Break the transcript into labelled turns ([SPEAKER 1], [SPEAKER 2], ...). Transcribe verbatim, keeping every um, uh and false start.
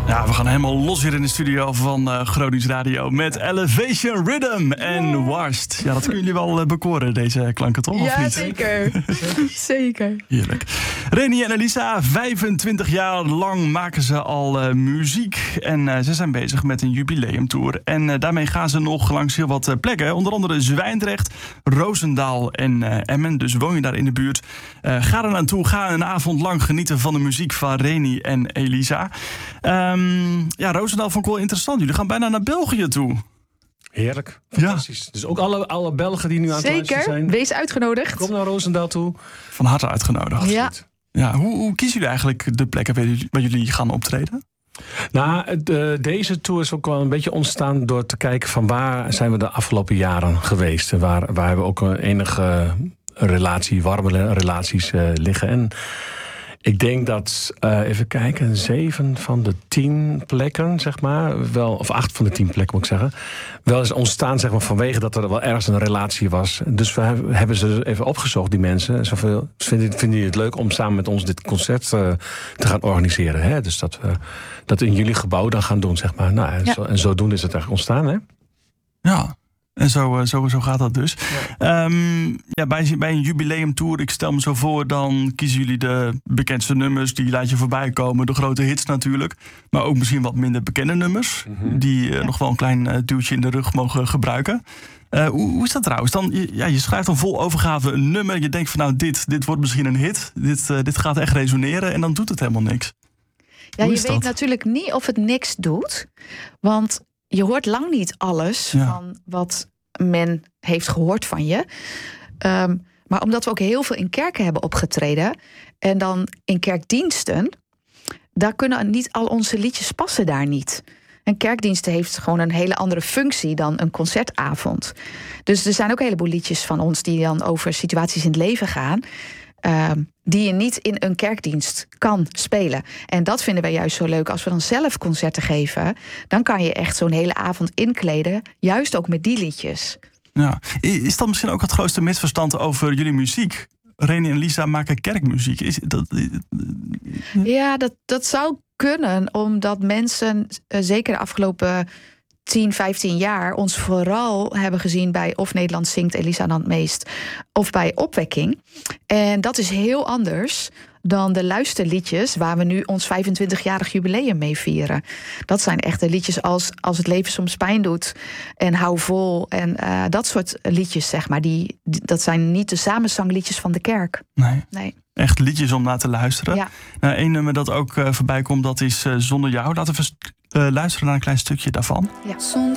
[SPEAKER 1] Ja, we gaan helemaal los hier in de studio van uh, Gronings Radio met Elevation Rhythm en yeah. Warst. Ja, dat kunnen jullie wel uh, bekoren, deze klanken, toch?
[SPEAKER 2] Ja,
[SPEAKER 1] of niet?
[SPEAKER 2] zeker. Zeker.
[SPEAKER 1] Heerlijk. Reni en Elisa, vijfentwintig jaar lang maken ze al uh, muziek. En uh, ze zijn bezig met een jubileumtour. En uh, daarmee gaan ze nog langs heel wat uh, plekken. Onder andere Zwijndrecht, Roosendaal en uh, Emmen. Dus woon je daar in de buurt. Uh, ga er naartoe. Ga een avond lang genieten van de muziek van Reni en Elisa. Um, ja, Roosendaal vond ik wel interessant. Jullie gaan bijna naar België toe.
[SPEAKER 3] Heerlijk, fantastisch. Ja. Dus ook alle, alle Belgen die nu aan het luisteren zijn.
[SPEAKER 2] Zeker, wees uitgenodigd.
[SPEAKER 3] Kom naar Roosendaal toe.
[SPEAKER 1] Van harte uitgenodigd.
[SPEAKER 2] Ja.
[SPEAKER 1] Ja, hoe, hoe kiezen jullie eigenlijk de plekken waar jullie, waar jullie gaan optreden?
[SPEAKER 3] Nou, de, deze tour is ook wel een beetje ontstaan door te kijken van waar zijn we de afgelopen jaren geweest. Waar, waar hebben we ook een enige relatie, warme relaties uh, liggen. En ik denk dat, uh, even kijken, zeven van de tien plekken, zeg maar, wel, of acht van de tien plekken moet ik zeggen, wel is ontstaan, zeg maar, vanwege dat er wel ergens een relatie was. Dus we hebben ze even opgezocht, die mensen. Zoveel, vinden, vinden jullie het leuk om samen met ons dit concert uh, te gaan organiseren? Hè? Dus dat we dat in jullie gebouw dan gaan doen, zeg maar. Nou, en, ja. zo, en zodoende is het eigenlijk ontstaan, hè?
[SPEAKER 1] Ja. En zo, zo, zo gaat dat dus. Ja. Um, ja, bij, bij een jubileumtour, ik stel me zo voor, dan kiezen jullie de bekendste nummers. Die laat je voorbij komen. De grote hits natuurlijk. Maar ook misschien wat minder bekende nummers. Mm-hmm. Die uh, ja. nog wel een klein uh, duwtje in de rug mogen gebruiken. Uh, hoe, hoe is dat trouwens? Dan, je, ja, je schrijft dan vol overgave een nummer. Je denkt van nou, dit, dit wordt misschien een hit. Dit, uh, dit gaat echt resoneren. En dan doet het helemaal niks.
[SPEAKER 2] Ja, je weet dat? natuurlijk niet of het niks doet. Want je hoort lang niet alles ja. van wat men heeft gehoord van je. Um, maar omdat we ook heel veel in kerken hebben opgetreden en dan in kerkdiensten, daar kunnen niet al onze liedjes passen daar niet. Een kerkdienst heeft gewoon een hele andere functie dan een concertavond. Dus er zijn ook een heleboel liedjes van ons die dan over situaties in het leven gaan, Um, die je niet in een kerkdienst kan spelen. En dat vinden wij juist zo leuk. Als we dan zelf concerten geven, dan kan je echt zo'n hele avond inkleden, juist ook met die liedjes.
[SPEAKER 1] Ja. Is dat misschien ook het grootste misverstand over jullie muziek? Reni en Lisa maken kerkmuziek. Is dat...
[SPEAKER 2] Ja, dat, dat zou kunnen, omdat mensen, zeker de afgelopen tien, vijftien jaar ons vooral hebben gezien bij of Nederland zingt Elisa dan het meest, of bij Opwekking. En dat is heel anders dan de luisterliedjes waar we nu ons vijfentwintigjarig jubileum mee vieren. Dat zijn echte liedjes als Als het leven soms pijn doet en Hou vol en uh, dat soort liedjes, zeg maar. Die, die, dat zijn niet de samenzangliedjes van de kerk.
[SPEAKER 1] Nee.
[SPEAKER 2] nee.
[SPEAKER 1] Echt liedjes om naar te luisteren.
[SPEAKER 2] Ja.
[SPEAKER 1] Nou, één nummer dat ook uh, voorbij komt, dat is uh, Zonder jou. Laten we uh, luisteren naar een klein stukje daarvan.
[SPEAKER 2] Ja.